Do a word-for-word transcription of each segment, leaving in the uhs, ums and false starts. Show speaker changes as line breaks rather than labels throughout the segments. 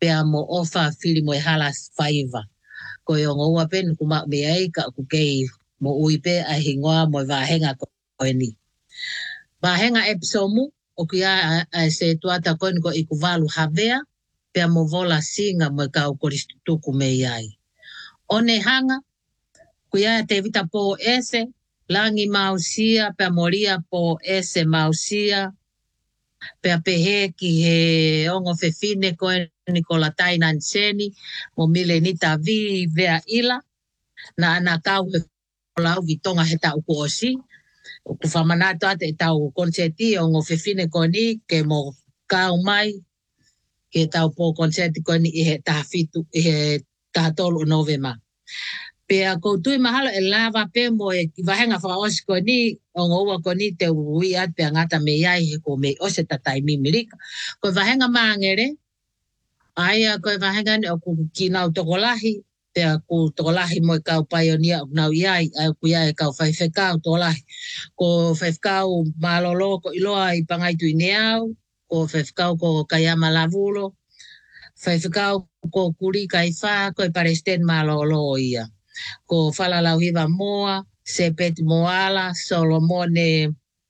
pea mo ofa fili mo halas faiva. Ko yo ngoa pen kuma me ai ka ku kei mo uipe a hingoa mo vahenga ko ni. Vahenga episomu o kia a se tuata ko ko ikuvalu havea pea mo vola singa mo ka o koristuku me ai. One hanga kuia te vita po ese langi mausia pea moria po ese mausia pea pehe ki he ongo fefine ko ni ko la tainan seni mo mile nita vi vea ila na ana kau he lau vitonga he tau ko osi o ku whamanato ate tau konseti ongo fefine ko ni ke mo kau mai ke tau po konseti ko ni i he tahafitu i he tahatolu novema. Pea koutui mahalo e lava pe mo e vahenga whaosi ko ni ongo ua ko ni te ui at pea ngata me iai he ko me ose tatai mimirika. Ko vahenga maangere aia ko vahenga ni o ku kinau tokolahi pea ku tokolahi mo e kau paionia nau iai ai ku iai kau whaifekau tokolahi. Ko whaifekau malolo ko iloa i pangaitu i neau ko whaifekau ko kayama lavulo whaifekau ko kuri kaifa ko i paresten malolo ia. Ko whalalau hiva moa, sepeti moala, Solomone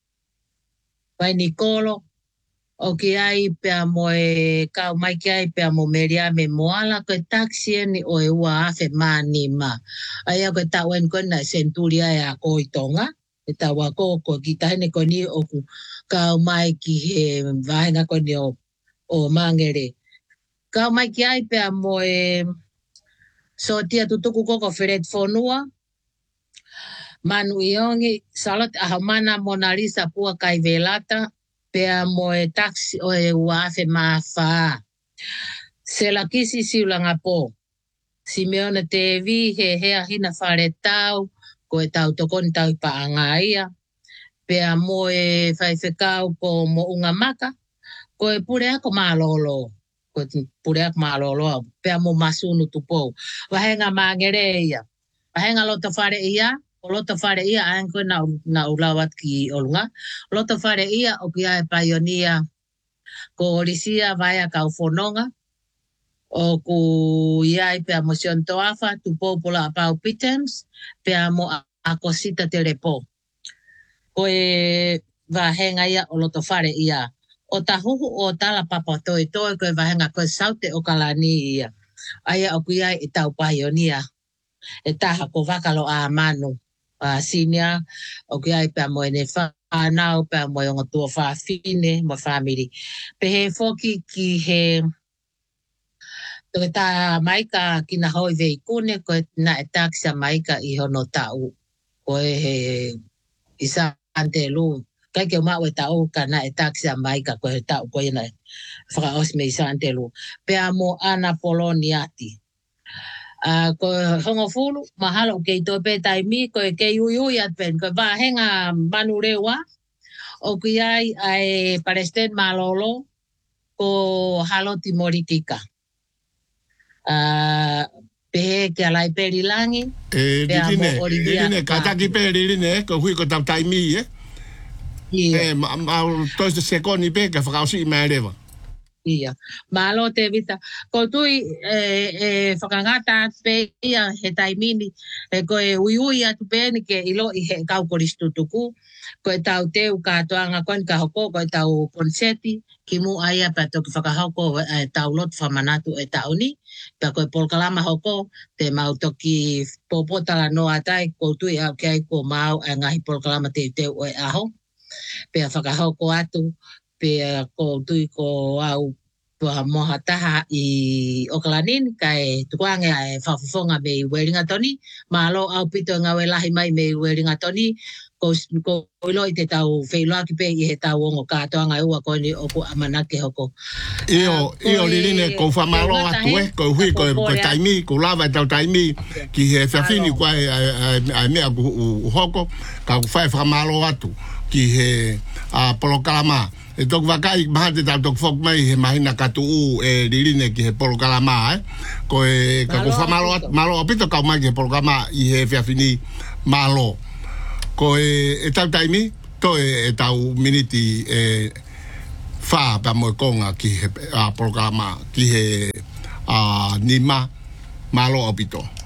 vai Nikolo, o ki ai pea mo e kau mai ki ai pea mo meriame moala, ko e taksi ni o e ua afe mani ma. Aia ko e tau en kona senturia e a ko i tonga, e tau a ko ko ki tahine ko ni o ku kau mai ki he vahenga ko ni o, o mangere. Kau mai ki ai pea mo e so tia tutuku koko Fred Fonua, Manu Iongi, Salot Ahamana Mona Lisa Pua Kaivelata, pea mo e taksi o e uafe maafa. Se la kisi siulanga po. Simeone T V he hea hina whare tau, ko e tau tokoni tau i paangaia. Pea mo e whaifekau ko mo unga maka, ko e purea ko malolo. Ko purea malolo pea mo masunu tupo vahenga mangere ia vahenga loto fare ia o loto fare ia anko na na ulawat ki olunga loto fare ia o kia e paionia ko orisia vaya ka ufononga o ku ia pea mo siontoafa tupo pola pau pitens pea mo akosita telepo ko e vahenga ia o loto fare ia o tahuhu o tala papa toi toi ko e vahenga ko saute o kalani ia. Aia o kuia e tau paionia. E taha ko vakalo a manu. A sinia o kuia e pia mo ene whanau, pia mo yongo tua whawhine, mo family. Pe he foki ki he toke ta maika ki na hoi vei kune ko e na e taksa maika i hono tau. Ko e he isa ante lu. Kai ke mau e tau ka na e taksi a mai ka koe tau koe na whakaos me isa antelu. Pea mo ana poloni ati. Uh, ko hongo fulu, mahalo kei tope tai mi, koe kei ui ui at pen, koe vahenga manu rewa, o kui ai ai paresten malolo, ko haloti moritika. Uh, pehe ke alai peri langi.
E, dirine, dirine, kataki peri dirine, ko hui ko tau tai mi, eh?
Ia.
Eh, ma ma tois de sekoni pe ka whakausi i mai rewa.
Ia. Malo te vita. Ko tui e, e whakangata pe ia he taimini e ko e ui ui atu pe ni ke ilo i he kau koristutuku. Ko e tau teu katoanga kon ka hoko ko e tau konseti ki mu aia pa toki whakahoko e tau lot whamanatu e tau ni. Pa ko e polkalama hoko te mau toki popotala no atai ko tui au ke ai ko mau e ngahi polkalama te teu e aho. Pea whakahoko atu, pea ko tui ko au pua moha taha i Okalanin, kai tukuange e whawhawhonga me i Weringa Toni, malo au pito ngawe lahi mai me i Weringa Toni, ko, ko ilo i te tau whailoaki pe i he tau ongo katoanga e ua koni o ku amanake hoko.
Io, uh, io lirine ko whamalo atu e, ko hui ko, ko taimi, ko lava tau taimi, ki he whiawhini kwa e mea ku hoko, ka ku whai whamalo atu. Ki he uh, polokalama. E toku wakai maha te tau toku whok mai he mahina katu u e ririne ki he polokalama, eh? Ko e ka ku whamalo atu, malo apito kau mai ki he polokalama i he whiawhini malo. Ko e, e tau taimi, to e, e tau miniti e wha pa moe konga ki he uh, polokalama, ki he a ni ma malo opito.